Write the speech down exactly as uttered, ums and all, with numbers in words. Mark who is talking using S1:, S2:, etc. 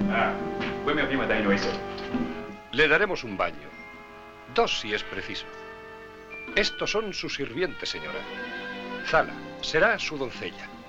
S1: Ah, voi mia prima dai noi se.
S2: Le daremos un baño. Dos si es preciso. Estos son sus sirvientes, señora. Zala será su doncella.